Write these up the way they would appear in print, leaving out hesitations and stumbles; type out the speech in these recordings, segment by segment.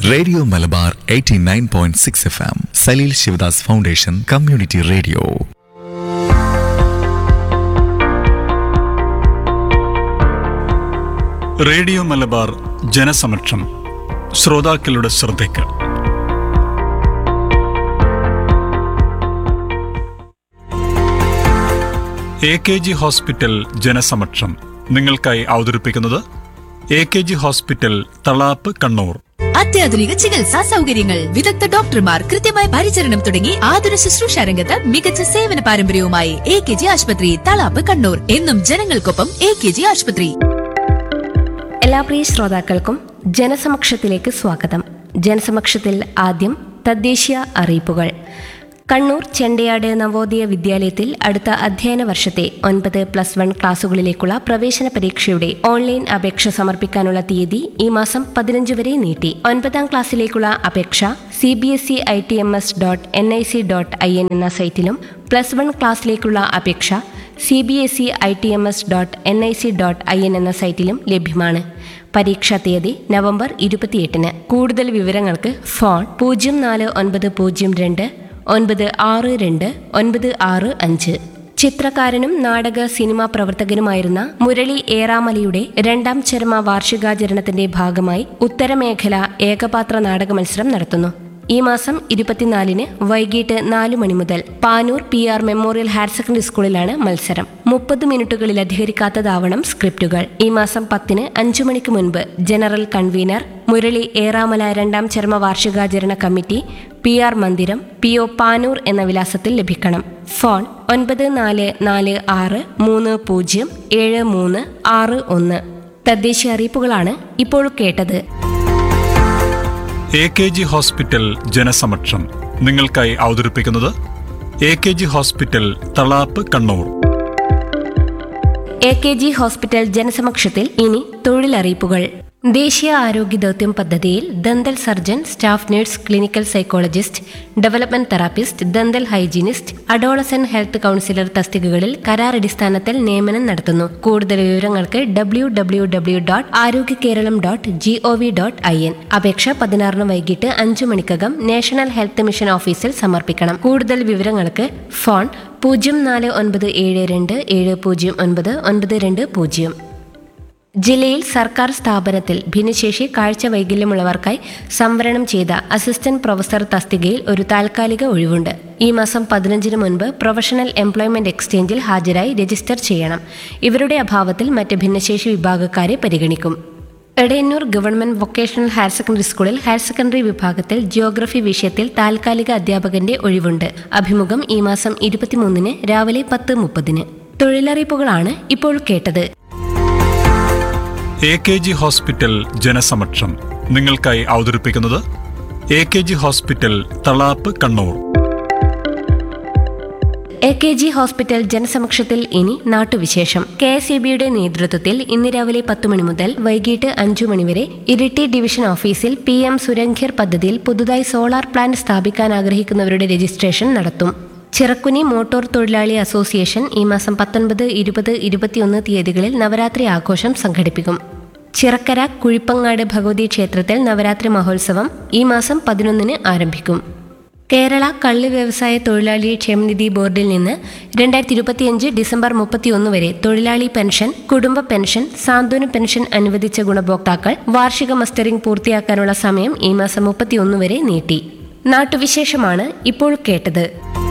Radio Malabar 89.6 FM Saleel Sivadas foundation community radio. Radio Malabar ജനസമക്ഷം. ശ്രോതാക്കളുടെ ശ്രദ്ധയ്ക്ക് AKG hospital ജനസമക്ഷം നിങ്ങൾക്കായി അവതരിപ്പിക്കുന്നത് AKG ഹോസ്പിറ്റൽ തളാപ്പ് കണ്ണൂർ. അത്യാധുനിക ചികിത്സാ സൗകര്യങ്ങൾ, വിദഗ്ധ ഡോക്ടർമാർ, കൃത്യമായ പരിചരണം തുടങ്ങി ആതുര ശുശ്രൂഷ രംഗത്ത് മികച്ച സേവന പാരമ്പര്യവുമായി AKG ആശുപത്രി തളാപ്പ് കണ്ണൂർ. എന്നും ജനങ്ങൾക്കൊപ്പം AKG ആശുപത്രി. എല്ലാ പ്രിയ ശ്രോതാക്കൾക്കും ജനസമക്ഷത്തിലേക്ക് സ്വാഗതം. ജനസമക്ഷത്തിൽ ആദ്യം തദ്ദേശീയ അറിയിപ്പുകൾ. കണ്ണൂർ ചെണ്ടയാട് നവോദയ വിദ്യാലയത്തിൽ അടുത്ത അധ്യയന വർഷത്തെ 9+1 ക്ലാസുകളിലേക്കുള്ള പ്രവേശന പരീക്ഷയുടെ ഓൺലൈൻ അപേക്ഷ സമർപ്പിക്കാനുള്ള തീയതി ഈ മാസം 15 വരെ നീട്ടി. 9ാം ക്ലാസ്സിലേക്കുള്ള അപേക്ഷ cbse.its.nic.in എന്ന സൈറ്റിലും +1 ക്ലാസ്സിലേക്കുള്ള അപേക്ഷ cbse.its.nic.in എന്ന സൈറ്റിലും ലഭ്യമാണ്. പരീക്ഷാ തീയതി നവംബർ 28. കൂടുതൽ വിവരങ്ങൾക്ക് ഫോൺ 04902962 965. ചിത്രകാരനും നാടക സിനിമാ പ്രവർത്തകനുമായിരുന്ന മുരളി ഏറാമലയുടെ 2ാം ചരമ വാർഷികാചരണത്തിന്റെ ഭാഗമായി ഉത്തരമേഖല ഏകപാത്ര നാടക മത്സരം നടത്തുന്നു. ഈ മാസം 24 വൈകിട്ട് 4 മണി മുതൽ Panoor PR memorial higher secondary സ്കൂളിലാണ് മത്സരം. 30 മിനിറ്റുകളിലധികരിക്കാത്തതാവണം സ്ക്രിപ്റ്റുകൾ. ഈ മാസം 10 5 മണിക്ക് മുൻപ് ജനറൽ കൺവീനർ മുരളി ഏറാമല 2ാം ചരമ വാർഷികാചരണ കമ്മിറ്റി PR മന്ദിരം PO പാനൂർ എന്ന വിലാസത്തിൽ ലഭിക്കണം. ഫോൺ 9430307361. തദ്ദേശീയ അറിയിപ്പുകളാണ് ഇപ്പോൾ കേട്ടത്. AKG ഹോസ്പിറ്റൽ ജനസമക്ഷം നിങ്ങൾക്കായി അവതരിപ്പിക്കുന്നത് AKG hospital Thalap Kannur. AKG hospital ജനസമക്ഷത്തിൽ ഇനി തൊഴിലറിയിപ്പുകൾ. ദേശീയ ആരോഗ്യ ദൗത്യം പദ്ധതിയിൽ dental surgeon, staff nurse, clinical psychologist, development therapist, dental hygienist, adolescent health councillor തസ്തികകളിൽ കരാറടിസ്ഥാനത്തിൽ നിയമനം നടത്തുന്നു. കൂടുതൽ വിവരങ്ങൾക്ക് www.arogyakeeralam.gov.in. അപേക്ഷ 16 വൈകിട്ട് 5 മണിക്കകം നാഷണൽ ഹെൽത്ത് മിഷൻ ഓഫീസിൽ സമർപ്പിക്കണം. കൂടുതൽ വിവരങ്ങൾക്ക് ഫോൺ 049727099220. ജില്ലയിൽ സർക്കാർ സ്ഥാപനത്തിൽ ഭിന്നശേഷി കാഴ്ച വൈകല്യമുള്ളവർക്കായി സംവരണം ചെയ്ത അസിസ്റ്റന്റ് പ്രൊഫസർ തസ്തികയിൽ ഒരു താൽക്കാലിക ഒഴിവുണ്ട്. ഈ മാസം 15 മുൻപ് പ്രൊഫഷണൽ എംപ്ലോയ്മെന്റ് എക്സ്ചേഞ്ചിൽ ഹാജരായി രജിസ്റ്റർ ചെയ്യണം. ഇവരുടെ അഭാവത്തിൽ മറ്റ് ഭിന്നശേഷി വിഭാഗക്കാരെ പരിഗണിക്കും. Edayannur government vocational higher secondary സ്കൂളിൽ ഹയർ സെക്കൻഡറി വിഭാഗത്തിൽ ജിയോഗ്രഫി വിഷയത്തിൽ താൽക്കാലിക അധ്യാപകന്റെ ഒഴിവുണ്ട്. അഭിമുഖം ഈ മാസം 23 രാവിലെ 10:30. തൊഴിലറിയിപ്പുകളാണ് ഇപ്പോൾ കേട്ടത്. AKG ഹോസ്പിറ്റൽ ജനസമക്ഷം നിങ്ങൾക്കായി അവതരിപ്പിക്കുന്നത് AKG hospital Thalap Kannur. AKG hospital ജനസമക്ഷത്തിൽ ഇനി നാട്ടുവിശേഷം. KSEBയുടെ നേതൃത്വത്തിൽ ഇന്ന് രാവിലെ 10 മണി മുതൽ വൈകിട്ട് 5 മണി വരെ ഇരിട്ടി ഡിവിഷൻ ഓഫീസിൽ PM സുരംഘർ പദ്ധതിയിൽ പുതുതായി സോളാർ പ്ലാന്റ് സ്ഥാപിക്കാൻ ആഗ്രഹിക്കുന്നവരുടെ രജിസ്ട്രേഷൻ നടത്തും. ചിറക്കുനി മോട്ടോർ തൊഴിലാളി അസോസിയേഷൻ ഈ മാസം 19, 20, 21 തീയതികളിൽ നവരാത്രി ആഘോഷം സംഘടിപ്പിക്കും. ചിറക്കര കുഴിപ്പങ്ങാട് ഭഗവതി ക്ഷേത്രത്തിൽ നവരാത്രി മഹോത്സവം ഈ മാസം 11 ആരംഭിക്കും. കേരള കള്ള് വ്യവസായ തൊഴിലാളി ക്ഷേമനിധി ബോർഡിൽ നിന്ന് 2025 ഡിസംബർ 31 വരെ തൊഴിലാളി പെൻഷൻ, കുടുംബ പെൻഷൻ, സാന്ത്വന പെൻഷൻ അനുവദിച്ച ഗുണഭോക്താക്കൾ വാർഷിക മസ്റ്ററിംഗ് പൂർത്തിയാക്കാനുള്ള സമയം ഈ മാസം 31 വരെ നീട്ടി. നാട്ടുവിശേഷമാണ് ഇപ്പോൾ കേട്ടത്.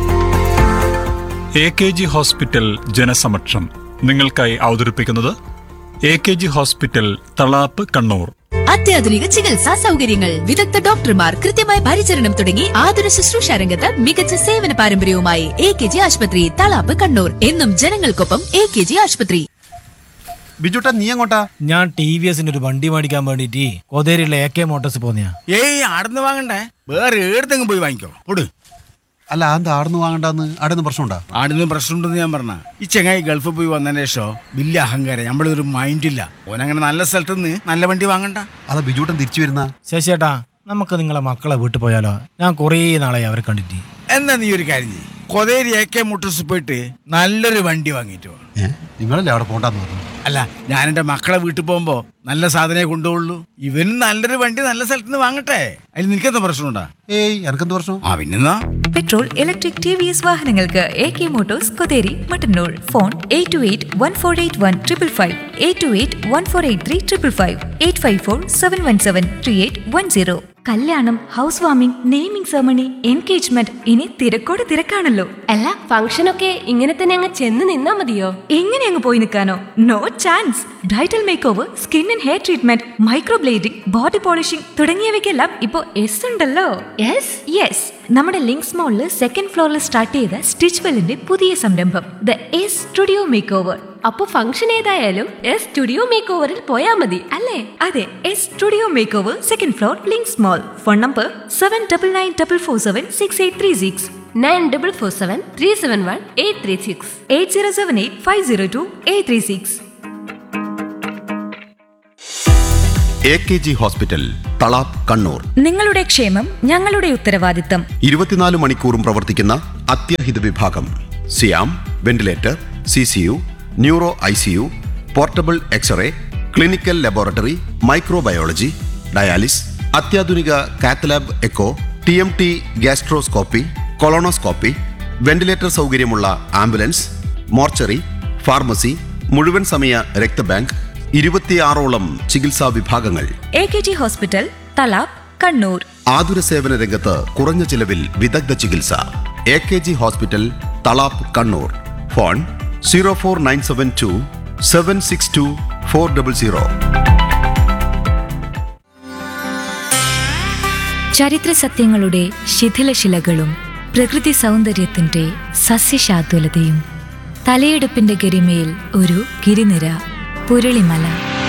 AKG ഹോസ്പിറ്റൽ ജനസമക്ഷം നിങ്ങൾക്കായി അവതരിപ്പിക്കുന്നത് AKG ഹോസ്പിറ്റൽ തളാപ്പ് കണ്ണൂർ. അത്യാധുനിക ചികിത്സാ സൗകര്യങ്ങൾ, വിദഗ്ധ ഡോക്ടർമാർ, കൃത്യമായ പരിചരണം തുടങ്ങി ആതുര ശുശ്രൂഷ രംഗത്ത് മികച്ച സേവന പാരമ്പര്യവുമായി AKG ആശുപത്രി തളാപ്പ് കണ്ണൂർ. എന്നും ജനങ്ങൾക്കൊപ്പം AKG ആശുപത്രി. ബിജുട്ടാ, നീ എങ്ങോട്ടാ? ഞാൻ TVSന്റെ ഒരു വണ്ടി മേടിക്കാൻ വേണ്ടിട്ട് കോതേരിയിലെ AK മോട്ടോഴ്സ് പോന്നെയാ. ഏയ്, ആടുന്ന് വാങ്ങണ്ടേ, വേറെ ഏടത്തെങ്കിലും പോയി വാങ്ങിക്കോ. ഓട്. അല്ല, എന്താ ആടുന്ന് വാങ്ങണ്ടെന്ന്? ആടുന്ന് പ്രശ്നമുണ്ടാ? ആടുന്ന് പ്രശ്നമുണ്ടെന്ന് ഞാൻ പറഞ്ഞ ഈ ചെങ്ങായി ഗൾഫിൽ പോയി വന്നതിന് ശേഷം വലിയ അഹങ്കാരം, നമ്മളൊരു മൈൻഡില്ല. ഓനങ്ങനെ നല്ല സ്ഥലത്ത് നിന്ന് നല്ല വണ്ടി വാങ്ങണ്ട. അതാ ബിജുട്ടൻ തിരിച്ചു വരുന്ന. ശശിയേട്ടാ, നമുക്ക് നിങ്ങളെ മക്കളെ വീട്ടിൽ പോയാലോ? ഞാൻ കുറേ നാളായി അവരെ കണ്ടിട്ട്. എന്നാ നീ ഒരു കാര്യം ചെയ്യ്, കൊതേരി AK മോട്ടോഴ്സ് പോയിട്ട് നല്ലൊരു വണ്ടി വാങ്ങിയിട്ട് വാ. നിങ്ങളല്ലേ അവിടെ പോണ്ടെന്ന് പറഞ്ഞു? അല്ല, ഞാൻ എന്റെ മക്കളെ വീട്ടിൽ പോകുമ്പോ നല്ല സാധനമേ കൊണ്ടുപോകുള്ളൂ. ഇവന് നല്ലൊരു വണ്ടി നല്ല സ്ഥലത്ത് നിന്ന് വാങ്ങട്ടെ. അതിൽ നിനക്കെന്താ പ്രശ്നമുണ്ടാ? ഏയ് എനക്കെന്ത് പ്രശ്നം? പിന്നെന്നാ പെട്രോൾ, ഇലക്ട്രിക്, TVS വാഹനങ്ങൾക്ക് AK Motors, Kotheri, Mattannur. Phone 8281481555, 8281483555, 8547173810. കല്യാണം, house warming, naming ceremony, engagement, ഇനി തിരക്കോട് തിരക്കാണല്ലോ. അല്ല, ഫംഗ്ഷനൊക്കെ ഇങ്ങനെ തന്നെ അങ്ങ് ചെന്ന് നിന്നാ മതിയോ? എങ്ങനെ അങ്ങ് പോയി നിൽക്കാനോ? No chance. Bridal make over, skin and hair treatment, microblading, body polishing തുടങ്ങിയവയ്ക്കെല്ലാം ഇപ്പോ എസ് ഉണ്ടല്ലോ. യെസ്, നമ്മുടെ ലിങ്ക്സ് മോളിൽ സെക്കൻഡ് ഫ്ലോറിൽ സ്റ്റാർട്ട് ചെയ്ത സ്റ്റിച്ച് വെല്ലിന്റെ പുതിയ സംരംഭം the S studio make over. അപ്പൊ ഫംഗ്ഷൻ ഏതായാലും സ്റ്റുഡിയോ മേക്ക് ഓവറിൽ പോയാ മതി അല്ലേ? അതെ, S studio make over, second floor, links മോൾ. Phone number 7994476836, 9447371836, 8078502836. AKG hospital, Thalap, Kannur. നിങ്ങളുടെ ക്ഷേമം ഞങ്ങളുടെ ഉത്തരവാദിത്തം. 24 മണിക്കൂറും പ്രവർത്തിക്കുന്ന അത്യാഹിത വിഭാഗം. സിയാം, ventilator, CCU, neuro ICU, portable x-ray, clinical laboratory, microbiology, dialysis, അത്യാധുനിക cath lab echo, TMT gastroscopy, colonoscopy, ventilator സൗകര്യമുള്ള ആംബുലൻസ്, മോർച്ചറി, ഫാർമസി, മുഴുവൻ സമയ രക്തബാങ്ക്, 26ഓളം ചികിത്സാ വിഭാഗങ്ങൾ. AKG hospital, Thalap, Kannur. ആതുര സേവന രംഗത്ത് കുറഞ്ഞ ചിലവിൽ വിദഗ്ധ ചികിത്സ. AKG hospital, Thalap, Kannur. Phone 04972 762 400. ചരിത്ര സത്യങ്ങളുടെ ശിഥിലശിലകളും പ്രകൃതി സൗന്ദര്യത്തിന്റെ സസ്യശാതുലതയും. തലയെടുപ്പിന്റെ ഗരിമയിൽ ഒരു ഗിരിനിര, പുരളിമല.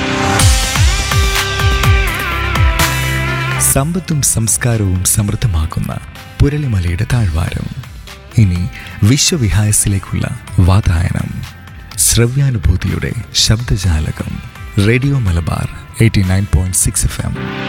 സമ്പത്തും സംസ്കാരവും സമൃദ്ധമാക്കുന്ന പുരളിമലയുടെ താഴ്വാരം. ഇനി വിശ്വവിഹായസിലേക്കുള്ള വാതായനം. ശ്രവ്യാനുഭൂതിയുടെ ശബ്ദജാലകം. Radio Malabar 89.6 FM.